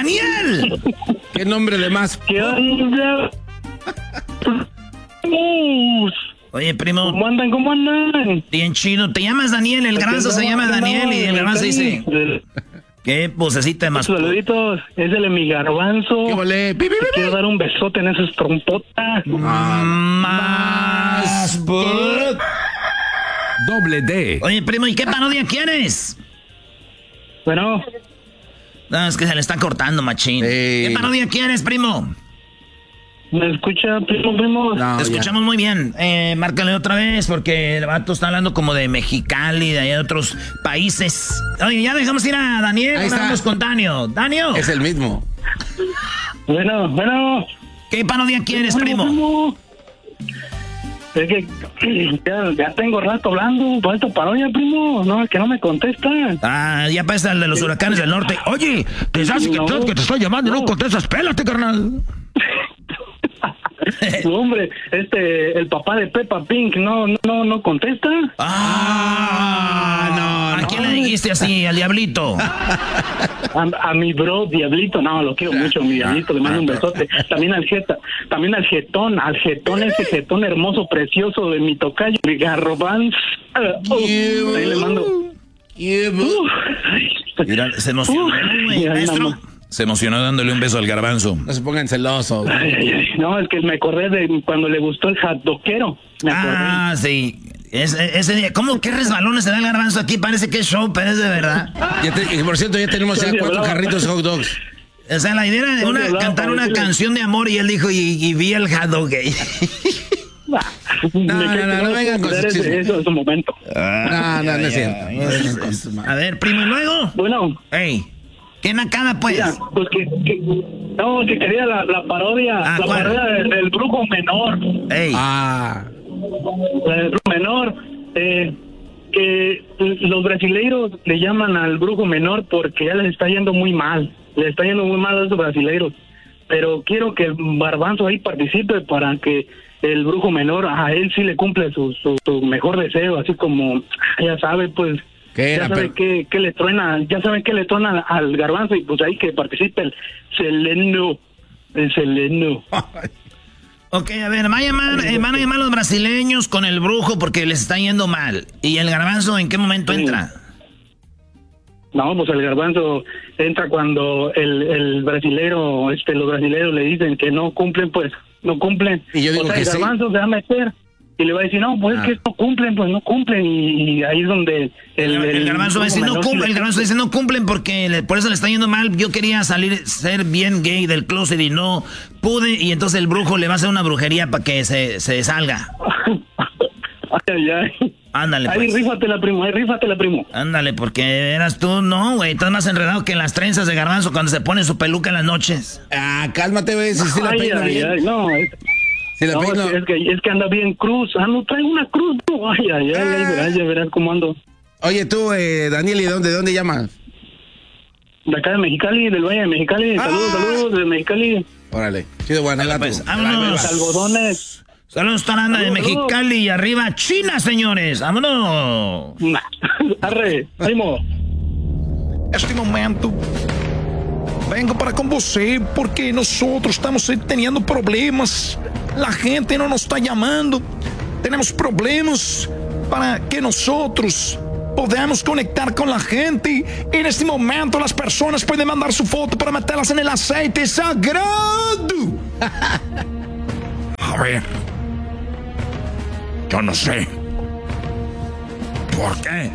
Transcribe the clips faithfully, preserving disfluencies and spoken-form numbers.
¡Daniel! ¿Qué nombre de más? ¿Qué onda? Oye, primo. ¿Cómo andan? ¿Cómo andan? Bien chido. Te llamas Daniel, el garbanzo se llama Daniel y el garbanzo dice... ¿Qué vocecita de más? Saluditos, es el mi garbanzo. ¿Qué volé? Te quiero dar un besote en esas trompotas. Más... Doble D. Oye, primo, ¿y qué parodia quieres? Bueno. No, es que se le está cortando, machín. Hey. ¿Qué parodia quieres, primo? ¿Me escucha, primo, primo? No, Te escuchamos ya. Muy bien. Eh, márcale otra vez porque el vato está hablando como de Mexicali, de allá de otros países. Oye, ya dejamos ir a Daniel. Ahí Vamos con Danio. Danio. Es el mismo. Bueno, bueno. ¿Qué parodia quieres, bueno, primo? primo? Es que ya, ya tengo rato hablando por esta parodia, primo. No, es que no me contestan. Ah, ya pasa el de los huracanes del norte. Oye, te sabes que, no, que te estoy llamando y no, no contestas. Pélate, carnal. No, hombre, este, el papá de Peppa Pink no, no, no contesta. Ah, no, ¿a no, quién no. le dijiste así, al diablito? A, a mi bro, diablito, no, lo quiero mucho, mi diablito, le mando un besote. También al jeta, también al jetón, al jetón, ese jetón hermoso, precioso de mi tocayo, mi garbanzo. Uh, uh, ahí le mando. Uh, Mira, se emocionó, uh, maestro. Se emocionó dándole un beso al garbanzo. No se pongan celosos. Ay, ay, ay. No, es que me acordé de cuando le gustó el hotdoquero. Ah, sí. Ese, ese día, ¿cómo qué resbalones se da el garbanzo aquí? Parece que es show, pero es de verdad. Ya te, y por cierto, ya tenemos ya cuatro carritos de hot dogs. O sea, la idea era de una, cantar una canción de amor y él dijo, y, y vi el hot dog gay. No, no, no, no vengan con eso. Eso es un momento. No, no, no es cierto. A ver, primo, ¿y luego? Bueno. Ey. ¿Qué nacada, pues? Mira, pues que, que, no, que quería la, la parodia, ah, la ¿cuál? parodia del, del brujo menor. Ey. Ah. El brujo menor, eh, que los brasileiros le llaman al brujo menor porque ya les está yendo muy mal, les está yendo muy mal a esos brasileiros. Pero quiero que el Garbanzo ahí participe para que el brujo menor a él sí le cumple su, su, su mejor deseo, así como, ya sabe, pues... ¿Qué era, ya saben pero... qué, qué le truena, ya saben qué le truena al garbanzo y pues ahí que participe el Seleno, el Seleno. Ok, a ver, van a llamar, eh, van a llamar los brasileños con el brujo porque les está yendo mal. ¿Y el garbanzo en qué momento sí. entra? No, pues el garbanzo entra cuando el, el brasilero, este, los brasileros le dicen que no cumplen, pues no cumplen. Y yo digo o sea, que el garbanzo sí. se va a meter. Y le va a decir, no, pues ah. es que no cumplen, pues no cumplen. Y, y ahí es donde... El, el, el, el garbanzo va a decir, no cumplen, el garbanzo dice, no cumplen porque le, por eso le está yendo mal. Yo quería salir, ser bien gay del closet y no pude. Y entonces el brujo le va a hacer una brujería para que se, se salga. Ay, ay. Ándale, pues. Ahí rífatela, primo, ahí rífatela, primo. Ándale, porque eras tú, no, güey. Estás más enredado que en las trenzas de garbanzo cuando se pone su peluca en las noches. Ah, cálmate, güey, si sí la peino ay, bien. Ay, no, es... Si la no, peino... es, que, es que anda bien cruz. Ah, no trae una cruz. No. Ay, ay, ay, ah. ay, verás, ya verás cómo ando. Oye, tú, eh, Daniel, ¿y de dónde, de dónde llamas? De acá de Mexicali, del Valle de Mexicali. Ah. Saludos, saludos, de Mexicali. Órale, chido, Guanajuato. Pues, vámonos. Algodones. Saludos, Taranda de Mexicali y arriba China, señores. Vámonos. Arre, primo. Este momento vengo para con você porque nosotros estamos teniendo problemas. La gente no nos está llamando. Tenemos problemas para que nosotros podamos conectar con la gente. En este momento las personas pueden mandar su foto para meterlas en el aceite sagrado. A ver, yo no sé por qué.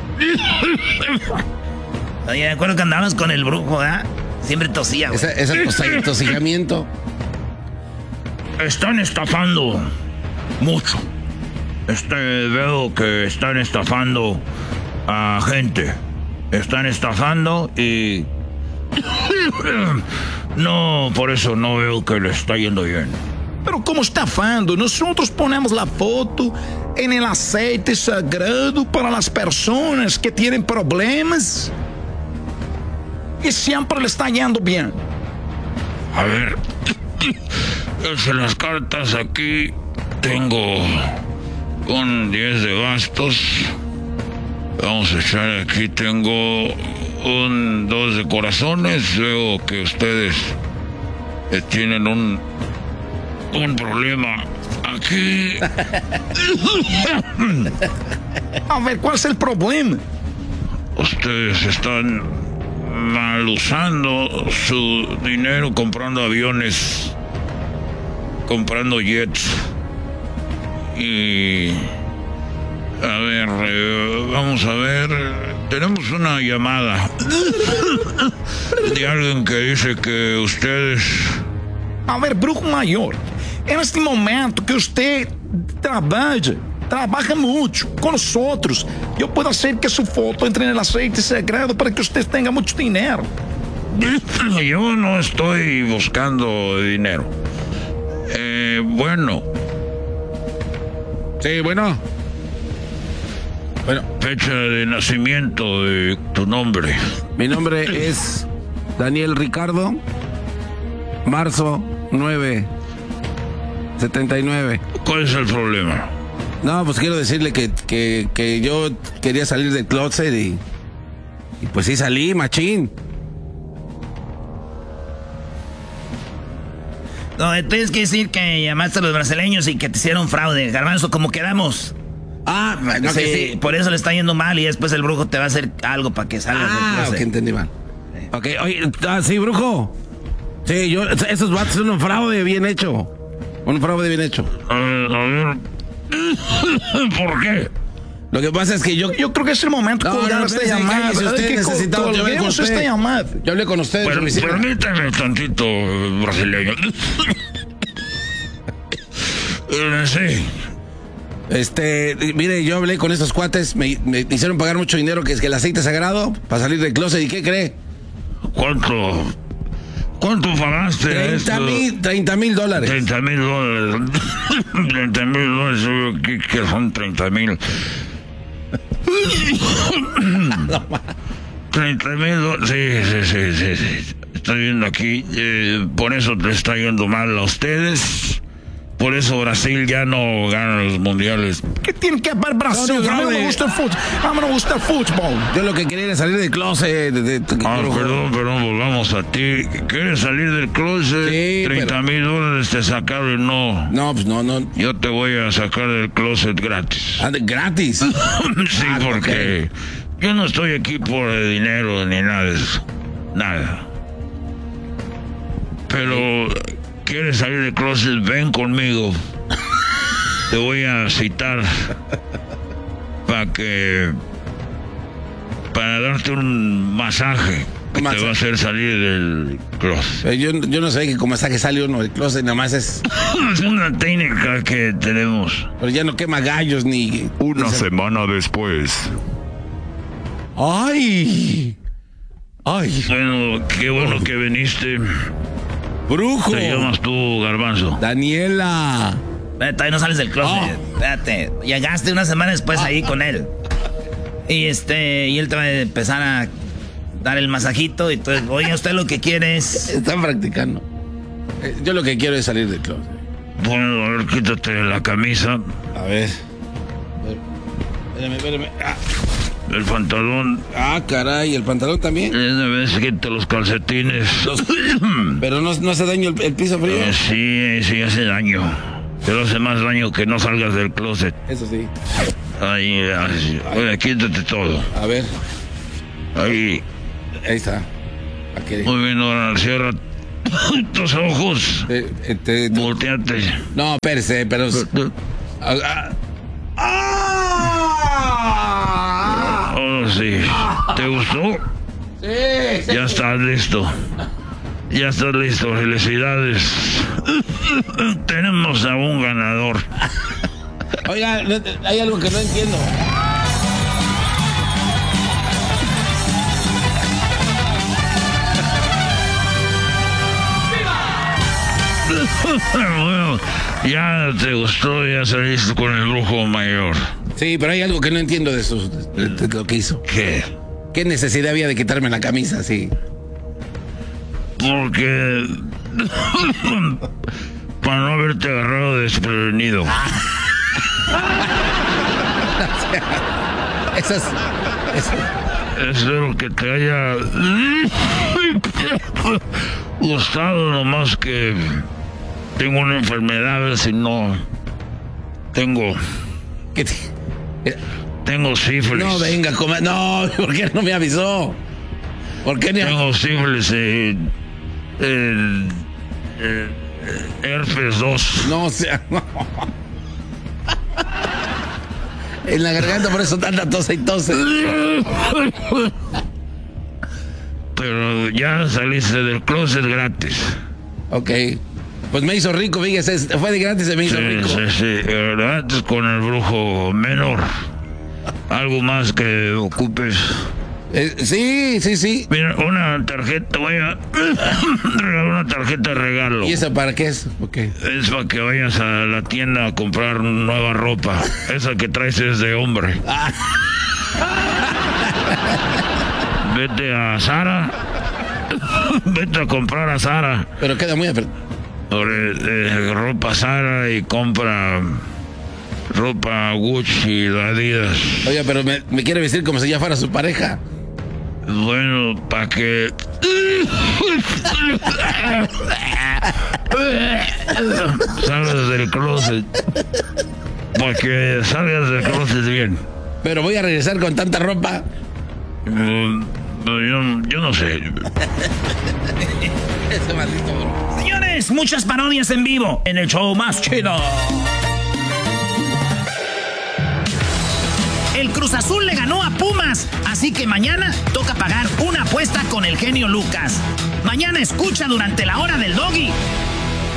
Oye, de acuerdo que andabas con el brujo, ¿eh? Siempre tosía, güey. Ese, ese tosigamiento. Están estafando mucho. Este, veo que están estafando a gente. Están estafando y... No, por eso no veo que le está yendo bien. Pero como estafando, nosotros ponemos la foto en el aceite sagrado para las personas que tienen problemas y siempre le está yendo bien. A ver, en las cartas aquí tengo un diez de bastos. Vamos a echar aquí, tengo un dos de corazones. Veo que ustedes eh, tienen un, un problema aquí. A ver, ¿cuál es el problema? Ustedes están mal usando su dinero comprando aviones, comprando jets. Y a ver, eh, vamos a ver, tenemos una llamada de alguien que dice que ustedes... A ver, brujo mayor, en este momento que usted trabaja, trabaja mucho con nosotros, yo puedo hacer que su foto entre en el aceite sagrado para que usted tenga mucho dinero. Yo no estoy buscando dinero. Eh, bueno... Sí, bueno. Bueno. Fecha de nacimiento de tu nombre. Mi nombre es Daniel Ricardo. Marzo nueve setenta y nueve. ¿Cuál es el problema? No, pues quiero decirle que, que, que yo quería salir del closet y, y pues sí salí, machín. No, tienes que decir que llamaste a los brasileños y que te hicieron fraude, Garbanzo, como quedamos. Ah, no, sí, que sí. Por eso le está yendo mal y después el brujo te va a hacer algo para que salgas. Ah, ok, entendí mal. Ok, oye, ah, sí, brujo. Sí, yo, esos vatos son un fraude bien hecho. Un fraude bien hecho. A ver, a ver. ¿Por qué? Lo que pasa es que yo... Yo creo que es el momento de no, colgar no, esta espérese, llamada. cállese usted, Que necesitamos yo hablé con usted. esta llamada. Yo hablé con usted. Pero, permítame tantito, brasileño. Eh, sí. Este, mire, yo hablé con estos cuates, me, me hicieron pagar mucho dinero, que es que el aceite sagrado, para salir del closet, ¿y qué cree? ¿Cuánto? ¿Cuánto pagaste a esto? treinta mil dólares. treinta mil dólares. treinta mil dólares, ¿qué, qué son treinta mil? treinta mil dólares, sí, sí, sí, sí, sí. Estoy viendo aquí, eh, por eso te está yendo mal a ustedes. Por eso Brasil ya no gana los mundiales. ¿Qué tiene que ver Brasil? No, no, a mí no fraude. me gusta el fútbol. A mí no me gusta el fútbol. Yo lo que quería era salir del closet. De, de, de, Ah, pero- perdón, perdón, volvamos a ti. ¿Quieres salir del closet? Sí, treinta mil dólares te sacaron y no. No, pues no, no. Yo te voy a sacar del closet gratis. Ah, de- gratis. Sí, Ah, porque yo no estoy aquí por el dinero ni nada de eso. Nada. Pero, ¿quieres salir del closet? Ven conmigo. Te voy a citar para que... para darte un masaje que Masaje. te va a hacer salir del closet. Eh, Yo, yo no sé que como hasta que sale uno del closet, nada más es... Es una técnica que tenemos. Pero ya no quema gallos ni... Una ni se- semana después. ¡Ay! ¡Ay! Bueno, qué bueno que viniste. ¡Brujo! Te llamas tú, Garbanzo. Daniela. Espérate, todavía no sales del closet. Espérate. Llegaste una semana después ahí con él. Y este, y él te va a empezar a dar el masajito. Y entonces, oye, usted lo que quiere es. Están practicando. Eh, Yo lo que quiero es salir del closet. Bueno, a ver, quítate la camisa, A ver. Espérame, espérame. Ah, el pantalón. ah, caray, el pantalón también. Esta vez quítate los calcetines. Pero no, no hace daño el, el piso frío. Eh, sí, sí hace daño. Pero hace más daño que no salgas del closet. Eso sí. Ahí, así. Oye, quítate todo. A ver, Ahí. ahí está. Aquí. Muy bien, ahora cierra tus ojos. Eh, eh, te- te- Volteate. no, espérese, pero. Ah, ah. ¡Ah! Ahora sí. ¿Te gustó? Sí, sí. Ya estás listo. Ya estás listo. Felicidades. Tenemos a un ganador. Oiga, no- hay algo que no entiendo. Bueno, ya te gustó, ya saliste con el brujo mayor. Sí, pero hay algo que no entiendo de, sus, de, de lo que hizo. ¿Qué? ¿Qué necesidad había de quitarme la camisa así? Porque... para no haberte agarrado desprevenido. Esas, esas, espero que te haya gustado, nomás que tengo una enfermedad, si no tengo ¿Qué te... tengo sífilis. No, venga, come... no, ¿por qué no me avisó? ¿Por qué no? Tengo sífilis, eh, eh, eh, herpes dos. No, o sea, no. En la garganta, por eso tanta tose y tose. Pero ya saliste del closet gratis. Ok. Pues me hizo rico, fíjese, fue de gratis y me hizo Sí, rico. sí, sí, gratis con el brujo menor. Algo más que ocupes. Eh, sí, sí, sí. Mira, una tarjeta, voy a regalar una tarjeta de regalo. ¿Y esa para qué es? Okay. Es para que vayas a la tienda a comprar nueva ropa. Esa que traes es de hombre. Ah. Vete a Zara. Vete a comprar a Zara. Pero queda muy apretado. Eh, ropa Zara y compra ropa Gucci y Adidas. Oiga, pero me, me quiere vestir como si ya fuera su pareja. Bueno, para que salgas del closet. Para que salgas del closet bien. Pero voy a regresar con tanta ropa. Uh, yo, yo no sé. Ese maldito bro. Señores, muchas parodias en vivo en el show más chido. El Cruz Azul le ganó a Pumas, así que mañana toca pagar una apuesta con el genio Lucas. Mañana escucha durante la hora del Doggy